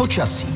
Počasí.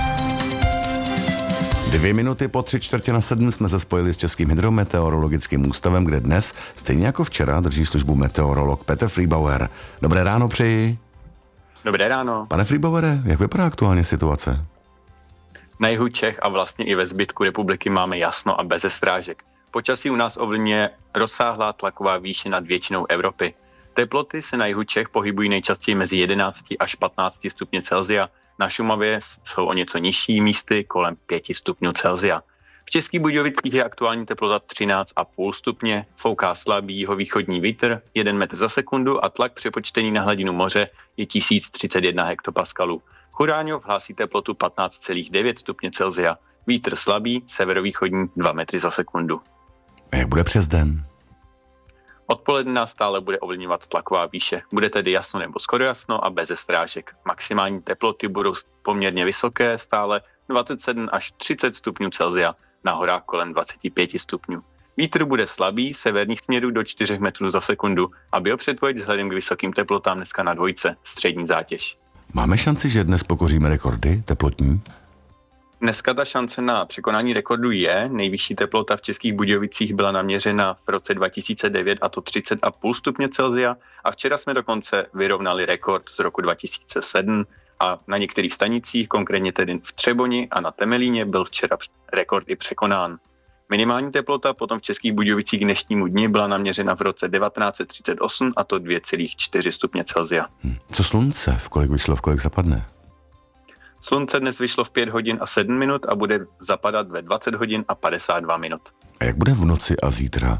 2 minuty po 6:45 jsme se spojili s Českým hydrometeorologickým ústavem, kde dnes, stejně jako včera, drží službu meteorolog Petr Friebauer. Dobré ráno přeji. Dobré ráno. Pane Friebauere, jak vypadá aktuálně situace? Na jihu Čech a vlastně i ve zbytku republiky máme jasno a beze srážek. Počasí u nás ovlivňuje rozsáhlá tlaková výše nad většinou Evropy. Teploty se na jihu Čech pohybují nejčastěji mezi 11 až 15 stupně Celsia. Na Šumavě jsou o něco nižší místy kolem 5 stupňů Celsia. V Českých Budějovicích je aktuální teplota 13,5 stupně, fouká slabý jihovýchodní vítr 1 metr za sekundu a tlak přepočtený na hladinu moře je 1031 hektopaskalů. Churáňov hlásí teplotu 15,9 stupně Celsia, vítr slabý, severovýchodní 2 metry za sekundu. A jak bude přes den? Odpoledne nás stále bude ovlivňovat tlaková výše. Bude tedy jasno nebo skoro jasno a beze srážek. Maximální teploty budou poměrně vysoké, stále 27 až 30 stupňů Celsia, na horách kolem 25 stupňů. Vítr bude slabý, severních směrů do 4 metrů za sekundu a biopředpověď vzhledem k vysokým teplotám dneska na 2, střední zátěž. Máme šanci, že dnes pokoříme rekordy teplotní? Dneska ta šance na překonání rekordu je. Nejvyšší teplota v Českých Budějovicích byla naměřena v roce 2009 a to 30,5 stupně Celsia a včera jsme dokonce vyrovnali rekord z roku 2007 a na některých stanicích, konkrétně tedy v Třeboni a na Temelíně, byl včera rekord i překonán. Minimální teplota potom v Českých Budějovicích k dnešnímu dni byla naměřena v roce 1938 a to 2,4 stupně Celsia. Co slunce? V kolik vyšlo, v kolik zapadne? Slunce dnes vyšlo v 5 hodin a 7 minut a bude zapadat ve 20 hodin a 52 minut. A jak bude v noci a zítra?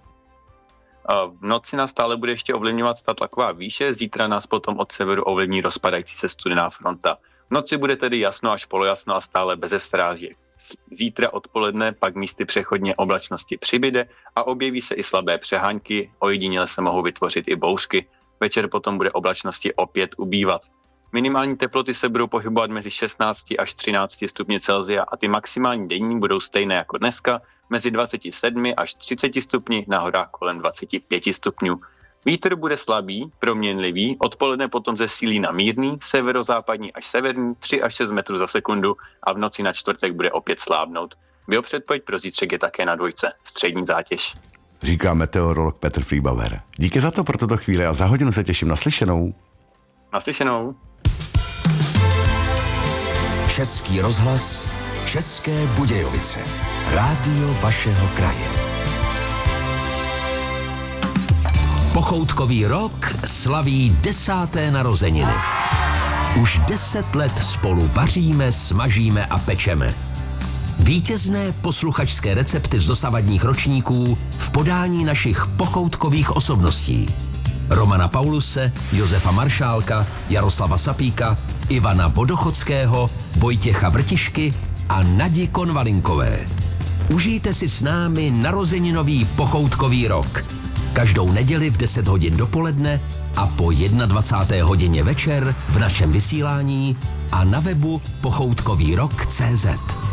V noci nás stále bude ještě ovlivňovat ta tlaková výše, zítra nás potom od severu ovlivní rozpadající se studená fronta. V noci bude tedy jasno až polojasno a stále beze srážek. Zítra odpoledne pak místy přechodně oblačnosti přibyde a objeví se i slabé přehánky, ojediněle se mohou vytvořit i bouřky. Večer potom bude oblačnosti opět ubývat. Minimální teploty se budou pohybovat mezi 16 až 13 stupně Celsia a ty maximální denní budou stejné jako dneska, mezi 27 až 30 stupni, na horách kolem 25 stupňů. Vítr bude slabý, proměnlivý, odpoledne potom zesílí na mírný, severozápadní až severní, 3 až 6 metrů za sekundu a v noci na čtvrtek bude opět slábnout. Biopředpověď pro zítřek je také na 2, střední zátěž. Říká meteorolog Petr Friebauer. Díky za to pro tuto chvíli a za hodinu se těším na slyšenou. Naslyšenou. Český rozhlas, České Budějovice. Rádio vašeho kraje. Pochoutkový rok slaví 10. narozeniny. Už 10 let spolu vaříme, smažíme a pečeme. Vítězné posluchačské recepty z dosavadních ročníků v podání našich pochoutkových osobností. Romana Pauluse, Josefa Maršálka, Jaroslava Sapíka, Ivana Vodochodského, Vojtěcha Vrtišky a Nadi Konvalinkové. Užijte si s námi narozeninový pochoutkový rok. Každou neděli v 10 hodin dopoledne a po 21. hodině večer v našem vysílání a na webu pochoutkovýrok.cz.